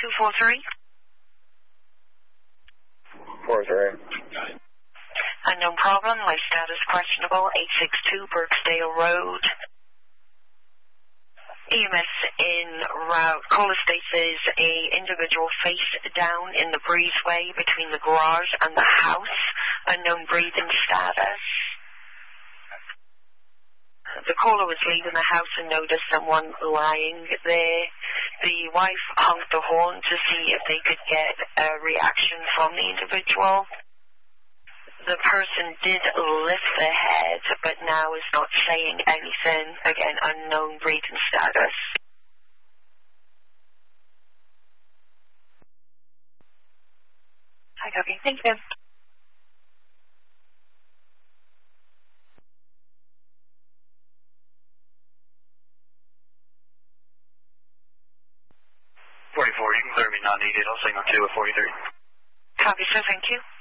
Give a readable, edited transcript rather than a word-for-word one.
243. 43. Unknown problem, life status questionable, 862 Birksdale Road. EMS in route. Caller states is a individual face down in the breezeway between the garage and the house. Unknown breathing status. The caller was leaving the house and noticed someone lying there. The wife honked the horn to see if they could get a reaction from the individual. The person did lift their head, but now is not saying anything. Again, unknown breathing status. Hi, copy. Thank you. You can clear me not needed. I'll signal 2 at 43. Copy, sir. Thank you.